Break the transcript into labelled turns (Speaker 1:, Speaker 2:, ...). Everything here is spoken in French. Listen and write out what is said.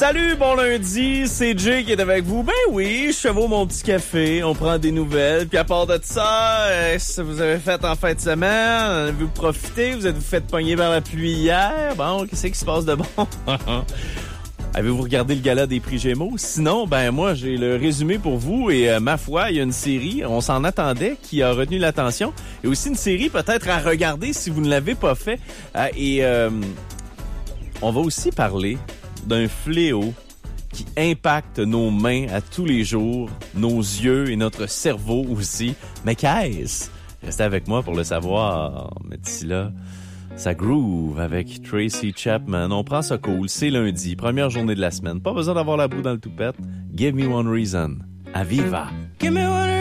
Speaker 1: Salut, bon lundi, c'est Jay qui est avec vous. Ben oui, je chevauche mon petit café, on prend des nouvelles. Puis à part de ça, ça vous avez fait en fin de semaine, avez-vous profité, vous êtes-vous fait pogner par la pluie hier? Bon, qu'est-ce qui se passe de bon? Avez-vous regardé le gala des prix Gémeaux? Sinon, ben moi, j'ai le résumé pour vous et ma foi, il y a une série, on s'en attendait, qui a retenu l'attention. Et aussi une série peut-être à regarder si vous ne l'avez pas fait. On va aussi parler d'un fléau qui impacte nos mains à tous les jours, nos yeux et notre cerveau aussi. Mais qu'est-ce? Restez avec moi pour le savoir. Mais d'ici là, ça groove avec Tracy Chapman. On prend ça cool. C'est lundi, première journée de la semaine. Pas besoin d'avoir la boue dans le toupette. Give me one reason. Aviva. Give me one